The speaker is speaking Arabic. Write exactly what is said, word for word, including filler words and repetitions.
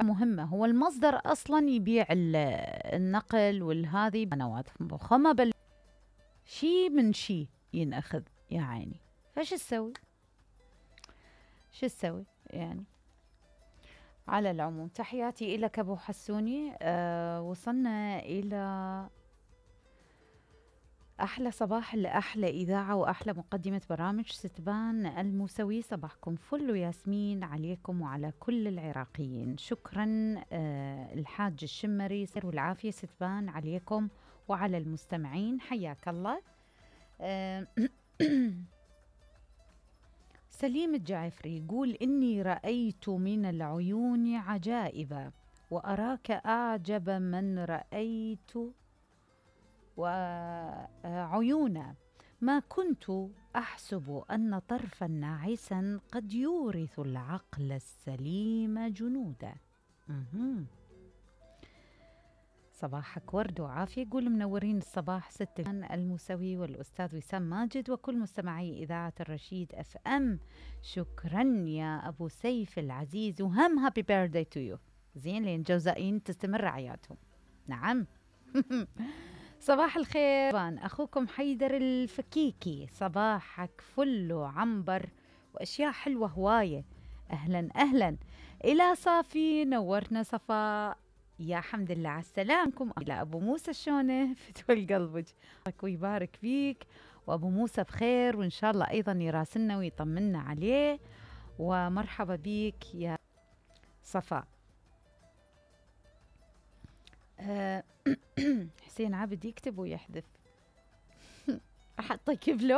مهمة، هو المصدر أصلا يبيع ال- النقل والهذي قنوات مضخمة، بل شي من شي ينأخذ يا عيني. فش تسوي؟ شو تسوي يعني؟ على العموم تحياتي إلك أبو حسوني. أه وصلنا إلى أحلى صباح لأحلى إذاعة وأحلى مقدمة برامج ستبان الموسوي. صباحكم فل وياسمين عليكم وعلى كل العراقيين. شكرا أه الحاج الشمري والعافية ستبان عليكم وعلى المستمعين، حياك الله. أه سليم الجعفري يقول إني رأيت من العيون عجائب وأراك أعجب من رأيت وعيونا، ما كنت أحسب أن طرفا ناعسا قد يورث العقل السليم جنودا. مهم. صباحك ورد وعافية. يقول منورين الصباح ست الموسوي والأستاذ وسام ماجد وكل مستمعي إذاعة الرشيد أف أم. شكرا يا أبو سيف العزيز، وهم هابي بيرثداي تو يو. زين لين جوزائين تستمر عياتهم. نعم. صباح الخير طبعاً أخوكم حيدر الفكيكي. صباحك فل وعنبر وأشياء حلوة هواية. أهلا أهلا إلى صافي، نورتنا صفاء. يا حمد لله على السلامكم. إلى أبو موسى شلونه فتوى القلبج ويبارك فيك، وأبو موسى بخير وإن شاء الله أيضا يراسلنا ويطمنا عليه. ومرحبا بيك يا صفاء. أه حسين عابد يكتب ويحذف. أحطك بلو